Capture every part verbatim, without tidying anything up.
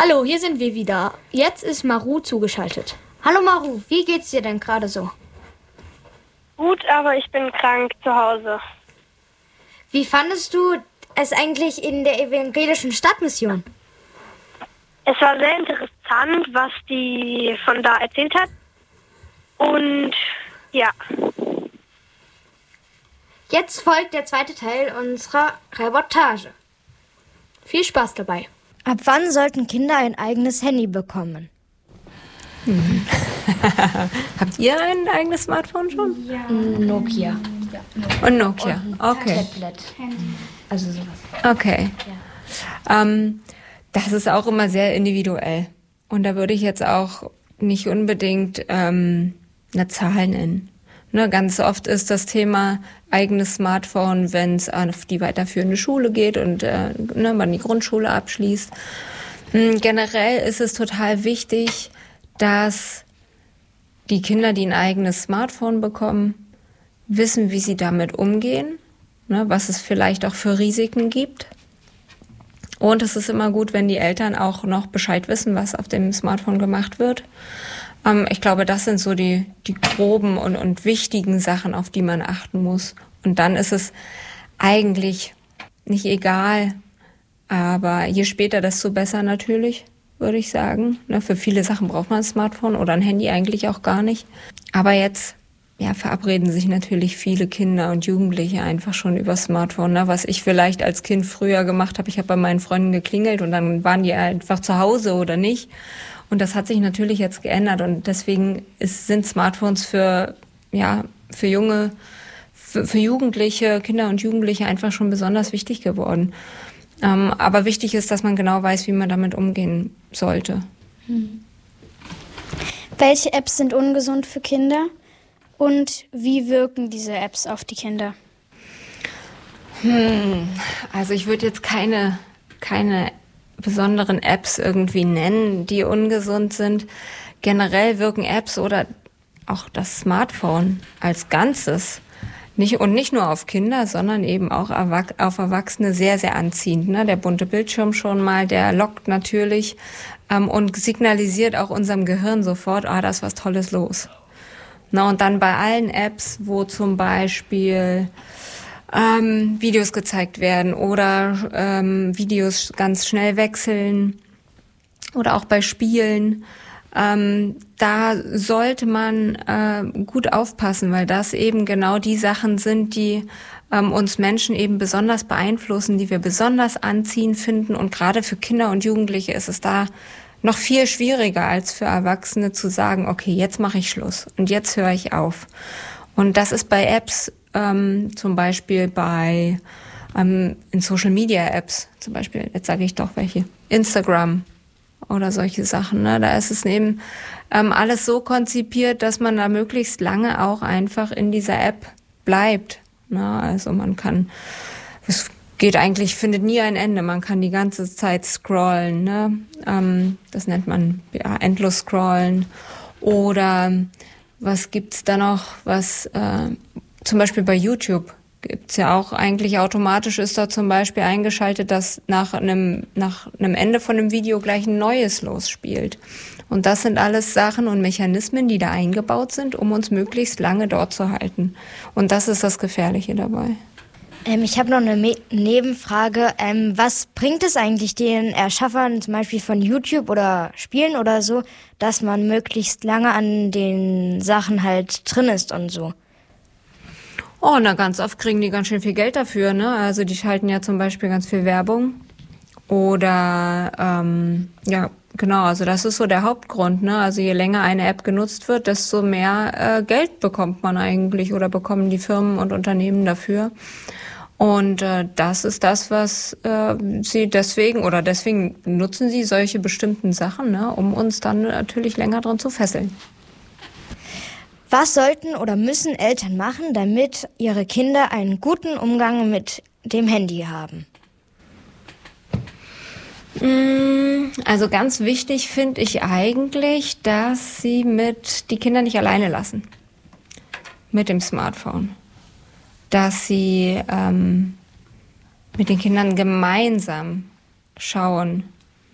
Hallo, hier sind wir wieder. Jetzt ist Maru zugeschaltet. Hallo Maru, wie geht's dir denn gerade so? Gut, aber ich bin krank zu Hause. Wie fandest du es eigentlich in der evangelischen Stadtmission? Es war sehr interessant, was die von da erzählt hat. Und ja. Jetzt folgt der zweite Teil unserer Reportage. Viel Spaß dabei. Ab wann sollten Kinder ein eigenes Handy bekommen? Hm. Habt ihr ein eigenes Smartphone schon? Ja. Nokia. Ja. Und Nokia, und okay. Tablet. Also sowas. Okay. Ja. Ähm, das ist auch immer sehr individuell. Und da würde ich jetzt auch nicht unbedingt ähm, eine Zahl nennen. Ne, ganz oft ist das Thema eigenes Smartphone, wenn es auf die weiterführende Schule geht und äh, ne, man die Grundschule abschließt. Hm, generell ist es total wichtig, dass die Kinder, die ein eigenes Smartphone bekommen, wissen, wie sie damit umgehen, ne, was es vielleicht auch für Risiken gibt. Und es ist immer gut, wenn die Eltern auch noch Bescheid wissen, was auf dem Smartphone gemacht wird. Ähm, ich glaube, das sind so die, die groben und, und wichtigen Sachen, auf die man achten muss. Und dann ist es eigentlich nicht egal, aber je später, desto besser natürlich, würde ich sagen. Ne, für viele Sachen braucht man ein Smartphone oder ein Handy eigentlich auch gar nicht. Aber jetzt ja, verabreden sich natürlich viele Kinder und Jugendliche einfach schon über Smartphone. Ne? Was ich vielleicht als Kind früher gemacht habe, ich habe bei meinen Freunden geklingelt und dann waren die einfach zu Hause oder nicht. Und das hat sich natürlich jetzt geändert und deswegen ist, sind Smartphones für, ja, für junge, für, für Jugendliche, Kinder und Jugendliche einfach schon besonders wichtig geworden. Ähm, aber wichtig ist, dass man genau weiß, wie man damit umgehen sollte. Hm. Welche Apps sind ungesund für Kinder? Und wie wirken diese Apps auf die Kinder? Hm, also ich würde jetzt keine, keine besonderen Apps irgendwie nennen, die ungesund sind. Generell wirken Apps oder auch das Smartphone als Ganzes nicht und nicht nur auf Kinder, sondern eben auch auf Erwachsene sehr, sehr anziehend. Ne? Der bunte Bildschirm schon mal, der lockt natürlich ähm, und signalisiert auch unserem Gehirn sofort, ah, da ist was Tolles los. Na, und dann bei allen Apps, wo zum Beispiel ähm, Videos gezeigt werden oder ähm, Videos ganz schnell wechseln oder auch bei Spielen, ähm, da sollte man äh, gut aufpassen, weil das eben genau die Sachen sind, die ähm, uns Menschen eben besonders beeinflussen, die wir besonders anziehend finden. Und gerade für Kinder und Jugendliche ist es da noch viel schwieriger als für Erwachsene zu sagen, okay, jetzt mache ich Schluss und jetzt höre ich auf. Und das ist bei Apps, ähm, zum Beispiel bei ähm, in Social Media Apps, zum Beispiel, jetzt sage ich doch welche, Instagram oder solche Sachen. Ne? Da ist es eben ähm, alles so konzipiert, dass man da möglichst lange auch einfach in dieser App bleibt. Ne? Also man kann, es geht eigentlich, findet nie ein Ende. Man kann die ganze Zeit scrollen. Ne? Ähm, das nennt man ja, endlos scrollen. Oder was gibt's da noch? Was äh, zum Beispiel bei YouTube gibt's ja auch eigentlich automatisch ist da zum Beispiel eingeschaltet, dass nach einem nach einem Ende von einem Video gleich ein neues losspielt. Und das sind alles Sachen und Mechanismen, die da eingebaut sind, um uns möglichst lange dort zu halten. Und das ist das Gefährliche dabei. Ähm, ich habe noch eine Me- Nebenfrage. Ähm, was bringt es eigentlich den Erschaffern zum Beispiel von YouTube oder Spielen oder so, dass man möglichst lange an den Sachen halt drin ist und so? Oh, na ganz oft kriegen die ganz schön viel Geld dafür, ne? Also die schalten ja zum Beispiel ganz viel Werbung. Oder ähm, ja, genau, also das ist so der Hauptgrund, ne? Also je länger eine App genutzt wird, desto mehr äh, Geld bekommt man eigentlich oder bekommen die Firmen und Unternehmen dafür. Und äh, das ist das, was äh, sie deswegen oder deswegen nutzen sie solche bestimmten Sachen, ne, um uns dann natürlich länger dran zu fesseln. Was sollten oder müssen Eltern machen, damit ihre Kinder einen guten Umgang mit dem Handy haben? Also ganz wichtig finde ich eigentlich, dass sie mit die Kinder nicht alleine lassen mit dem Smartphone. Dass sie ähm, mit den Kindern gemeinsam schauen,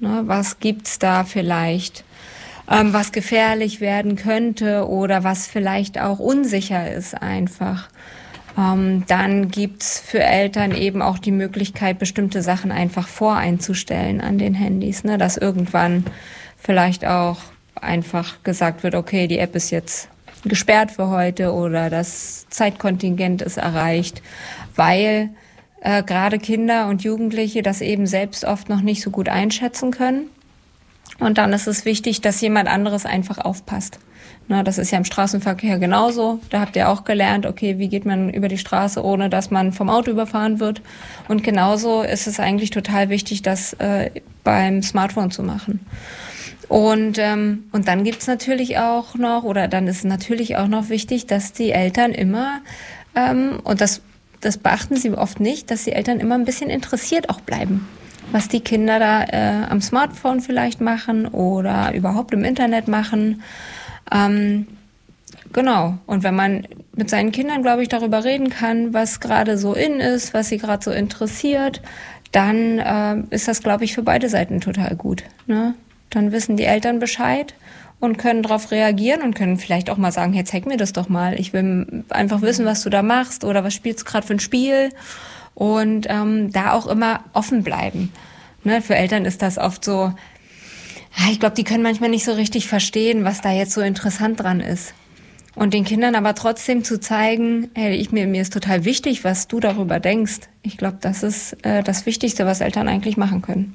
Ne? Was gibt's da vielleicht, ähm, was gefährlich werden könnte oder was vielleicht auch unsicher ist einfach. Ähm, dann gibt's für Eltern eben auch die Möglichkeit, bestimmte Sachen einfach voreinzustellen an den Handys, ne? Dass irgendwann vielleicht auch einfach gesagt wird, okay, die App ist jetzt gesperrt für heute oder das Zeitkontingent ist erreicht, weil äh, gerade Kinder und Jugendliche das eben selbst oft noch nicht so gut einschätzen können. Und dann ist es wichtig, dass jemand anderes einfach aufpasst. Na, das ist ja im Straßenverkehr genauso. Da habt ihr auch gelernt, okay, wie geht man über die Straße, ohne dass man vom Auto überfahren wird. Und genauso ist es eigentlich total wichtig, das äh, beim Smartphone zu machen. Und, ähm, und dann gibt's natürlich auch noch, oder dann ist natürlich auch noch wichtig, dass die Eltern immer, ähm, und das, das beachten sie oft nicht, dass die Eltern immer ein bisschen interessiert auch bleiben, was die Kinder da äh, am Smartphone vielleicht machen oder überhaupt im Internet machen. Ähm, genau. Und wenn man mit seinen Kindern, glaube ich, darüber reden kann, was gerade so in ist, was sie gerade so interessiert, dann äh, ist das, glaube ich, für beide Seiten total gut, ne? Dann wissen die Eltern Bescheid und können darauf reagieren und können vielleicht auch mal sagen, hey, zeig mir das doch mal. Ich will einfach wissen, was du da machst oder was spielst du gerade für ein Spiel. Und ähm, da auch immer offen bleiben. Ne, für Eltern ist das oft so, ich glaube, die können manchmal nicht so richtig verstehen, was da jetzt so interessant dran ist. Und den Kindern aber trotzdem zu zeigen, hey, ich, mir, mir ist total wichtig, was du darüber denkst. Ich glaube, das ist äh, das Wichtigste, was Eltern eigentlich machen können.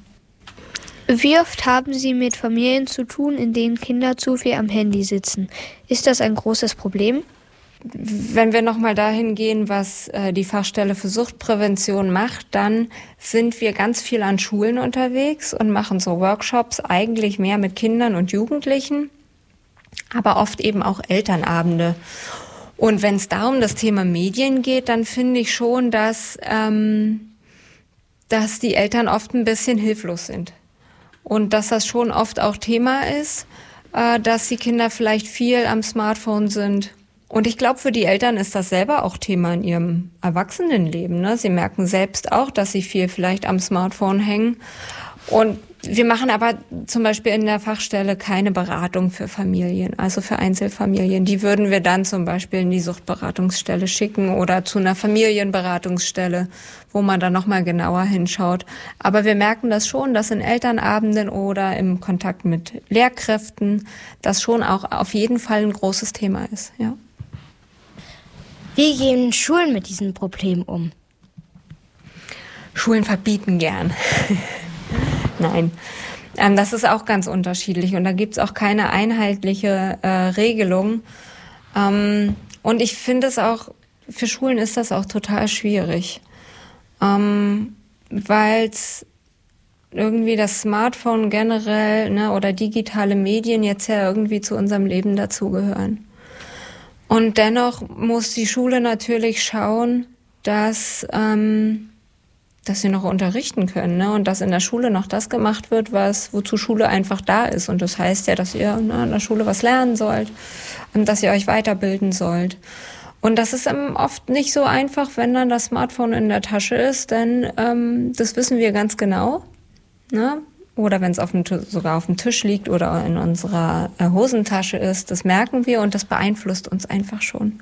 Wie oft haben Sie mit Familien zu tun, in denen Kinder zu viel am Handy sitzen? Ist das ein großes Problem? Wenn wir nochmal dahin gehen, was äh, die Fachstelle für Suchtprävention macht, dann sind wir ganz viel an Schulen unterwegs und machen so Workshops, eigentlich mehr mit Kindern und Jugendlichen, aber oft eben auch Elternabende. Und wenn es da um das Thema Medien geht, dann finde ich schon, dass, ähm, dass die Eltern oft ein bisschen hilflos sind. Und dass das schon oft auch Thema ist, äh, dass die Kinder vielleicht viel am Smartphone sind. Und ich glaube, für die Eltern ist das selber auch Thema in ihrem Erwachsenenleben, ne? Sie merken selbst auch, dass sie viel vielleicht am Smartphone hängen. Und wir machen aber zum Beispiel in der Fachstelle keine Beratung für Familien, also für Einzelfamilien. Die würden wir dann zum Beispiel in die Suchtberatungsstelle schicken oder zu einer Familienberatungsstelle, wo man dann nochmal genauer hinschaut. Aber wir merken das schon, dass in Elternabenden oder im Kontakt mit Lehrkräften das schon auch auf jeden Fall ein großes Thema ist, ja. Wie gehen Schulen mit diesem Problem um? Schulen verbieten gern. Nein, ähm, das ist auch ganz unterschiedlich und da gibt's auch keine einheitliche äh, Regelung. Ähm, und ich finde es auch, für Schulen ist das auch total schwierig, ähm, weil irgendwie das Smartphone generell, ne, oder digitale Medien jetzt ja irgendwie zu unserem Leben dazugehören. Und dennoch muss die Schule natürlich schauen, dass ähm, dass sie noch unterrichten können, ne? Und dass in der Schule noch das gemacht wird, was wozu Schule einfach da ist. Und das heißt ja, dass ihr, ne, in der Schule was lernen sollt und dass ihr euch weiterbilden sollt. Und das ist ähm, oft nicht so einfach, wenn dann das Smartphone in der Tasche ist, denn ähm, das wissen wir ganz genau, ne? Oder wenn es auf dem, sogar auf dem Tisch liegt oder in unserer äh, Hosentasche ist, das merken wir und das beeinflusst uns einfach schon.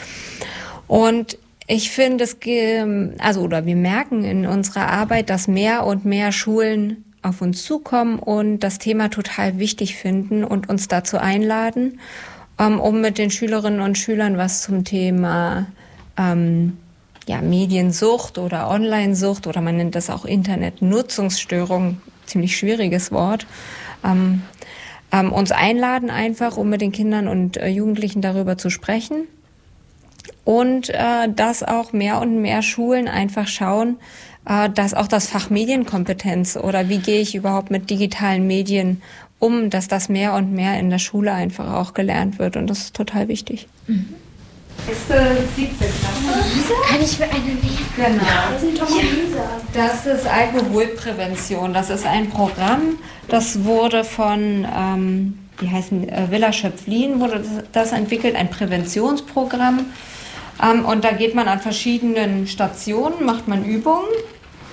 Und ich finde, es, also, oder wir merken in unserer Arbeit, dass mehr und mehr Schulen auf uns zukommen und das Thema total wichtig finden und uns dazu einladen, um mit den Schülerinnen und Schülern was zum Thema ähm, ja, Mediensucht oder Online-Sucht oder man nennt das auch Internetnutzungsstörung, ziemlich schwieriges Wort, ähm, ähm, uns einladen einfach, um mit den Kindern und äh, Jugendlichen darüber zu sprechen. Und äh, dass auch mehr und mehr Schulen einfach schauen, äh, dass auch das Fach Medienkompetenz oder wie gehe ich überhaupt mit digitalen Medien um, dass das mehr und mehr in der Schule einfach auch gelernt wird. Und das ist total wichtig. Mhm. Ist äh, siebte Klasse. Kann ich mir eine nehmen? Genau. Das sind Tom und Lisa. Das ist Alkoholprävention. Das ist ein Programm, das wurde von... Ähm, die heißen äh, Villa Schöpflin, wurde das entwickelt, ein Präventionsprogramm. Ähm, und da geht man an verschiedenen Stationen, macht man Übungen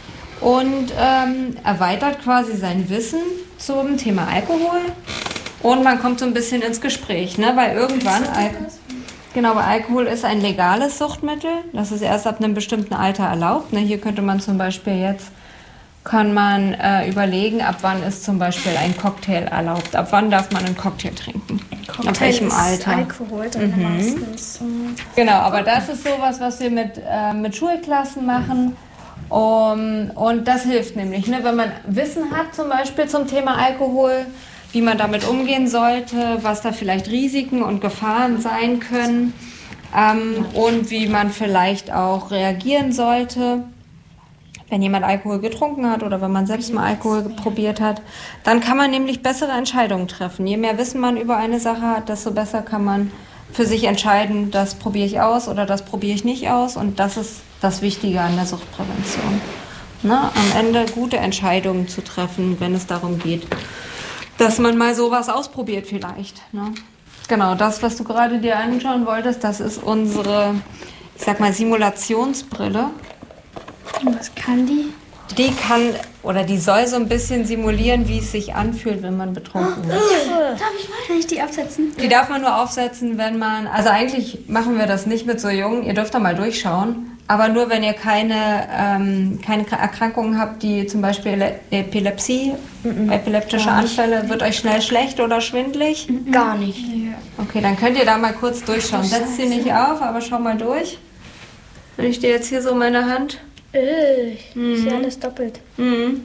und ähm, erweitert quasi sein Wissen zum Thema Alkohol. Und man kommt so ein bisschen ins Gespräch, ne? Weil irgendwann, Al- genau, weil Alkohol ist ein legales Suchtmittel. Das ist erst ab einem bestimmten Alter erlaubt. Ne? Hier könnte man zum Beispiel jetzt, kann man äh, überlegen, ab wann ist zum Beispiel ein Cocktail erlaubt. Ab wann darf man einen Cocktail trinken? Cocktail ab welchem ist Alter? Alkohol drin Mhm. meistens. Genau, aber das ist sowas, was wir mit, äh, mit Schulklassen machen. Um, und das hilft nämlich, ne? Wenn man Wissen hat zum Beispiel zum Thema Alkohol, wie man damit umgehen sollte, was da vielleicht Risiken und Gefahren sein können ähm, und wie man vielleicht auch reagieren sollte, wenn jemand Alkohol getrunken hat oder wenn man selbst mal Alkohol probiert hat, dann kann man nämlich bessere Entscheidungen treffen. Je mehr Wissen man über eine Sache hat, desto besser kann man für sich entscheiden, das probiere ich aus oder das probiere ich nicht aus. Und das ist das Wichtige an der Suchtprävention. Ne? Am Ende gute Entscheidungen zu treffen, wenn es darum geht, dass man mal sowas ausprobiert vielleicht. Ne? Genau, das, was du gerade dir anschauen wolltest, das ist unsere, ich sag mal, Simulationsbrille. Und was kann die? Die kann oder die soll so ein bisschen simulieren, wie es sich anfühlt, wenn man betrunken ist. Darf ich mal? Kann ich die absetzen? Die darf man nur aufsetzen, wenn man, also eigentlich machen wir das nicht mit so Jungen, ihr dürft da mal durchschauen, aber nur wenn ihr keine, ähm, keine Erkrankungen habt, die zum Beispiel Ele- Epilepsie, mm-mm, epileptische Anfälle, wird euch schnell schlecht oder schwindlig? Gar nicht. Okay, dann könnt ihr da mal kurz durchschauen. Setzt sie nicht auf, aber schau mal durch. Wenn ich dir jetzt hier so meine Hand... Äh, ich sehe alles doppelt. Mhm.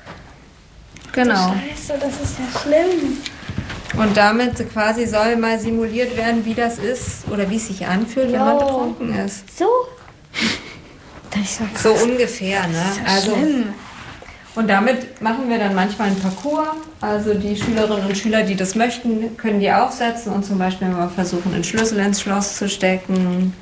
Genau. Scheiße, das ist ja schlimm. Und damit quasi soll mal simuliert werden, wie das ist oder wie es sich anfühlt, wenn man betrunken ist. So? Das ist ja So ungefähr, ne? Also, Schlimm. und damit machen wir dann manchmal einen Parcours. Also die Schülerinnen und Schüler, die das möchten, können die aufsetzen und zum Beispiel mal versuchen, einen Schlüssel ins Schloss zu stecken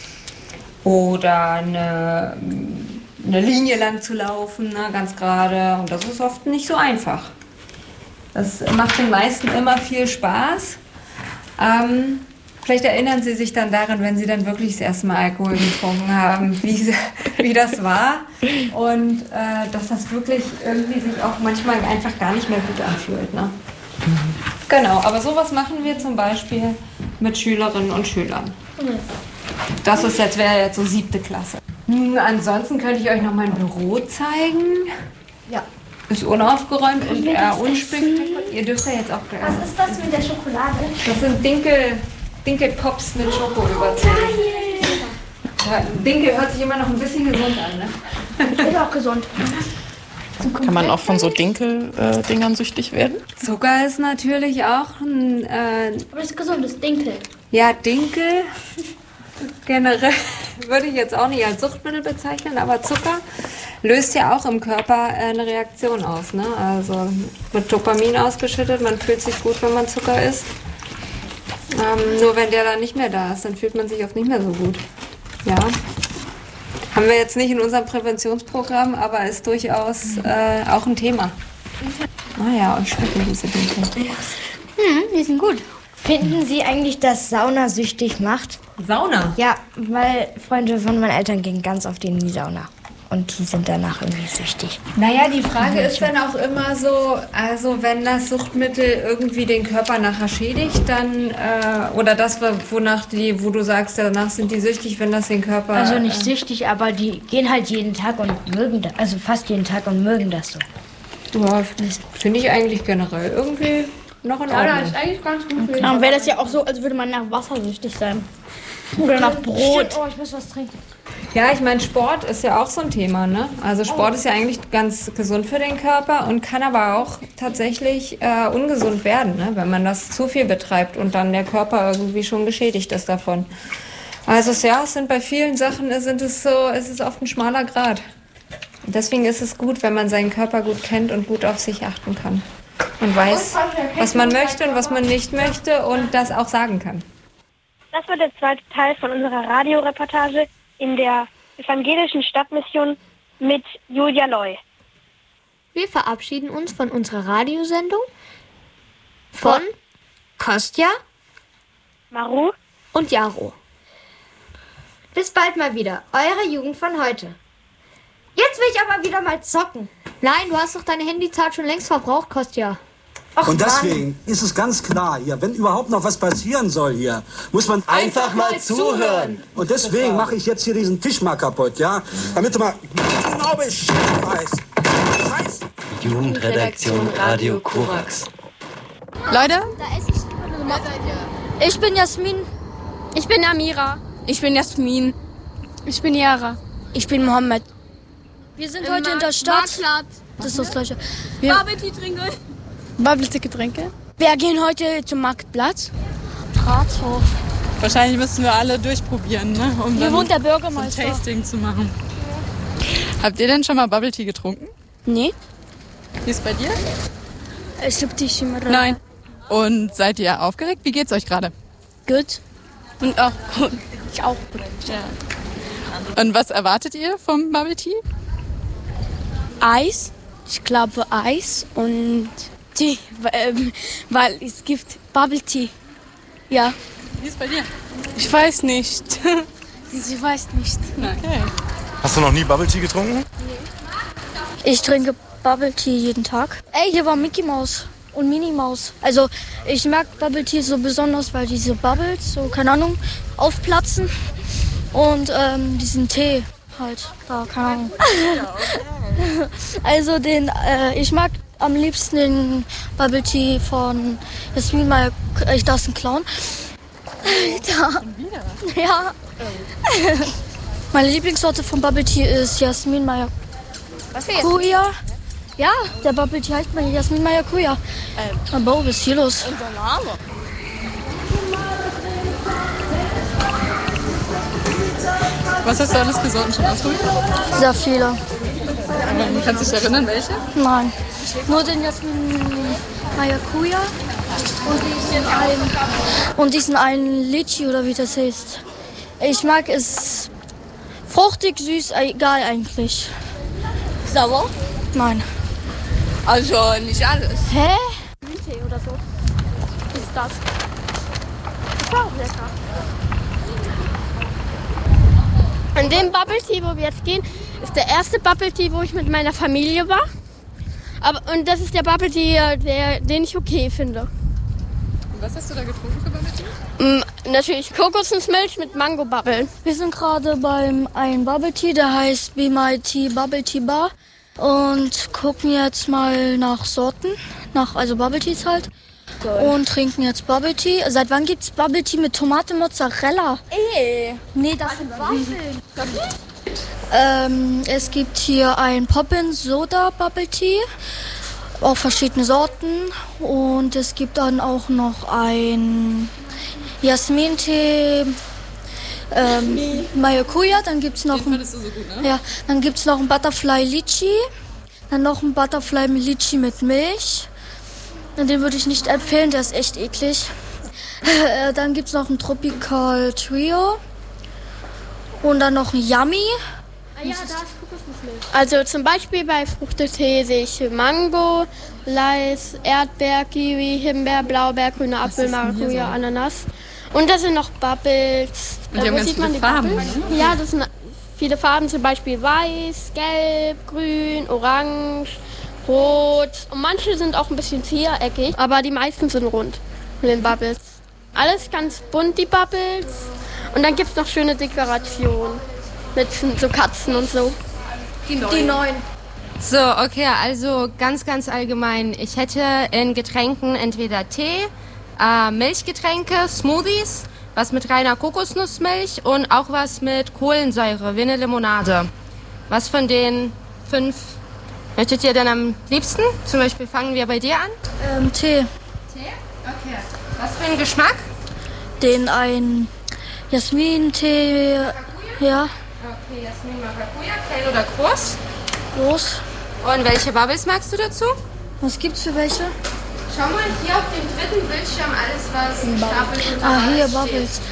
oder eine, eine Linie lang zu laufen, ne? Ganz gerade. Und das ist oft nicht so einfach. Das macht den meisten immer viel Spaß. Ähm, vielleicht erinnern Sie sich dann daran, wenn Sie dann wirklich das erste Mal Alkohol getrunken haben, wie, wie das war. Und äh, dass das wirklich irgendwie sich auch manchmal einfach gar nicht mehr gut anfühlt. Ne? Genau, aber sowas machen wir zum Beispiel mit Schülerinnen und Schülern. Das ist jetzt, wäre jetzt so siebte Klasse. Hm, ansonsten könnte ich euch noch mein Büro zeigen. Ja. Ist unaufgeräumt und eher unspektakulär. Ihr dürft ja jetzt auch gleich. Was ist das mit der Schokolade? Das sind Dinkel, Dinkelpops mit Schoko überzogen. Ja, Dinkel hört sich immer noch ein bisschen gesund an, ne? Ist auch gesund. Kann man auch von so Dinkel-Dingern süchtig werden? Zucker ist natürlich auch ein, äh, Aber es ist gesund, das ist Dinkel. ja, Dinkel generell würde ich jetzt auch nicht als Suchtmittel bezeichnen, aber Zucker löst ja auch im Körper äh, eine Reaktion aus. Ne? Also wird Dopamin ausgeschüttet, man fühlt sich gut, wenn man Zucker isst. Ähm, nur wenn der dann nicht mehr da ist, dann fühlt man sich oft nicht mehr so gut. Ja. Haben wir jetzt nicht in unserem Präventionsprogramm, aber ist durchaus äh, auch ein Thema. Ah ja, und schmecken diese Dinkel. Hm, die sind gut. Finden Sie eigentlich, dass Sauna süchtig macht? Sauna? Ja, weil Freunde von meinen Eltern gehen ganz oft in die Sauna. Und die sind danach irgendwie süchtig. Naja, die Frage ist dann auch immer so, also wenn das Suchtmittel irgendwie den Körper nachher schädigt, dann, äh, oder das, wonach die, wo du sagst, danach sind die süchtig, wenn das den Körper... Also nicht äh, süchtig, aber die gehen halt jeden Tag und mögen das, also fast jeden Tag und mögen das so. Ja, finde ich eigentlich generell irgendwie noch in Ja, das Ordnung. ist eigentlich ganz gut. Dann wäre das ja auch so, als würde man nach Wasser süchtig sein. Oder nach Brot. Oh, ich muss was trinken. Ja, ich meine, Sport ist ja auch so ein Thema, ne? Also Sport ist ja eigentlich ganz gesund für den Körper und kann aber auch tatsächlich äh, ungesund werden, ne? Wenn man das zu viel betreibt und dann der Körper irgendwie schon geschädigt ist davon. Also ja, es sind bei vielen Sachen sind es so, es ist oft ein schmaler Grat. Und deswegen ist es gut, wenn man seinen Körper gut kennt und gut auf sich achten kann. Und weiß, was man möchte und was man nicht möchte und das auch sagen kann. Das war der zweite Teil von unserer Radioreportage in der evangelischen Stadtmission mit Julia Loy. Wir verabschieden uns von unserer Radiosendung von Kostja Maru und Jaro. Bis bald mal wieder, eure Jugend von heute. Jetzt will ich aber wieder mal zocken. Nein, du hast doch deine Handyzeit schon längst verbraucht, Kostja. Och, Und deswegen Mann. ist es ganz klar hier, wenn überhaupt noch was passieren soll hier, muss man Einfach mal zuhören. Und deswegen mache ich jetzt hier diesen Tisch mal kaputt, ja? Damit du mal genau Bescheid weißt. Scheiß. Jugendredaktion Radio Korax. Leute, Ich bin Jasmin. Ich bin Amira. Ich bin Jasmin. Ich bin Yara. Ich bin Mohammed. Wir sind heute in der Stadt. Das ist das Gleiche. Wir Bubble-Tea trinken. Bubble-Tea-Getränke. Wir gehen heute zum Marktplatz. Rathof. wahrscheinlich müssen wir alle durchprobieren, ne? Um Hier dann wohnt der so Bürgermeister. ein Tasting zu machen. Habt ihr denn schon mal Bubble Tea getrunken? Nee. Wie ist bei dir? Ich hab dich immer Nein. Und seid ihr aufgeregt? Wie geht's euch gerade? Gut. Und auch gut. Ich auch gut. Ja. Und was erwartet ihr vom Bubble Tea? Eis. Ich glaube Eis und Tee, ähm, weil es gibt Bubble Tea. Ja. Wie ist bei dir? Ich weiß nicht. Ich weiß nicht. Okay. Hast du noch nie Bubble Tea getrunken? Ich trinke Bubble Tea jeden Tag. Ey, hier war Mickey Mouse und Minnie Maus. Also ich mag Bubble Tea so besonders, weil diese Bubbles, so keine Ahnung, aufplatzen. Und ähm, diesen Tee halt, da, keine Ahnung. Also den, äh, ich mag am liebsten den Bubble Tea von Jasmin Meyer, ich das ist ein Clown. Alter. Ja. Meine Lieblingssorte von Bubble Tea ist Jasmin Meyer. Was für Kuya. Ja, der Bubble Tea heißt mal Jasmin Meyer Kuya. Ähm. Bo, was ist hier los? Unser Name. Was hast du alles für Sorten schon ausprobiert? Sehr viele. Aber kannst du dich erinnern, welche? Nein. Nur den Jasmin Meyer Kuya und diesen einen, und diesen einen Litchi oder wie das heißt. Ich mag es fruchtig, süß, egal eigentlich. Sauer? Nein. Also nicht alles. Hä? Tee oder so. Ist das. Das war auch lecker. An dem Bubble Tea, wo wir jetzt gehen, ist der erste Bubble Tea, wo ich mit meiner Familie war. Aber, und das ist der Bubble Tea, der, den ich okay finde. Und was hast du da getrunken für Bubble Tea? Mm, natürlich Kokosnussmilch mit Mango-Bubbeln. Wir sind gerade beim einen Bubble Tea, der heißt Be My Tea Bubble Tea Bar. Und gucken jetzt mal nach Sorten, nach also Bubble Teas halt. Geil. Und trinken jetzt Bubble Tea. Seit wann gibt's Bubble Tea mit Tomate Mozzarella? Ey. Nee, das sind Waffeln. ähm, es gibt hier ein Poppin Soda Bubble Tea. Auch verschiedene Sorten. Und es gibt dann auch noch ein Jasmin-Tee. Ähm, Maracuja, dann gibt's noch Den ein, findest du so gut, ne? ja, dann gibt's noch ein Butterfly Litchi, dann noch ein Butterfly Litchi mit Milch. Und den würde ich nicht empfehlen, der ist echt eklig. Dann gibt's noch ein Tropical Trio und dann noch ein Yummy. Ah ja, da ist Kokosnussmilch. Also zum Beispiel bei Fruchtetee sehe ich Mango, Lais, Erdbeer, Kiwi, Himbeer, Blaubeer, grüner Apfel, Maracuja, so? Ananas. Und da sind noch Bubbles. Und die haben ganz sieht man viele die Farben, Bubbles? ne? Ja, das sind viele Farben, zum Beispiel weiß, gelb, grün, orange, rot. Und manche sind auch ein bisschen viereckig, aber die meisten sind rund mit den Bubbles. Alles ganz bunt, die Bubbles. Und dann gibt es noch schöne Dekorationen mit so Katzen und so. Die neuen. Die neuen. So, okay, also ganz, ganz allgemein. Ich hätte in Getränken entweder Tee, äh, Milchgetränke, Smoothies, was mit reiner Kokosnussmilch und auch was mit Kohlensäure, wie eine Limonade. Was von den fünf möchtet ihr denn am liebsten? Zum Beispiel fangen wir bei dir an. Ähm, Tee. Tee? Okay. Was für einen Geschmack? Den ein Jasmin-Tee. Ja. Okay, Jasmin Maracuja, klein oder groß? Groß. Und welche Bubbles magst du dazu? Was gibt's für welche? Schau mal hier auf dem dritten Bildschirm alles, was stapelt und Ah, hier Bubbles.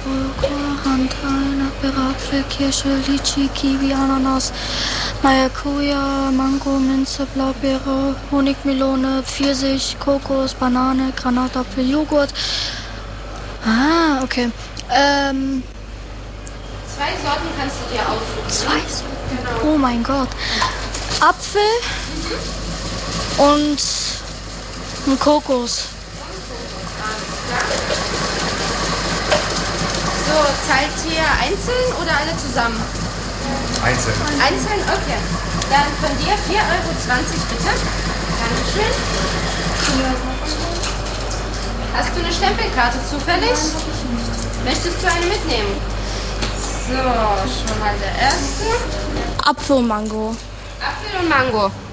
Handtein, Apfel, Kirsche, Litchi, Kiwi, Ananas, Maracuja, Mango, Minze, Blaubeere, Honigmelone, Pfirsich, Kokos, Banane, Granatapfel, Joghurt. Ah, okay. Ähm, Zwei Sorten kannst du dir aussuchen. Zwei Sorten. Oh mein Gott. Apfel und ein Kokos. So, zahlt ihr einzeln oder alle zusammen? Einzeln. Einzeln? Okay. Dann von dir vier Euro zwanzig bitte. Dankeschön. Hast du eine Stempelkarte zufällig? Möchtest du eine mitnehmen? So, schon mal der erste. Apfel und Mango. Apfel und Mango.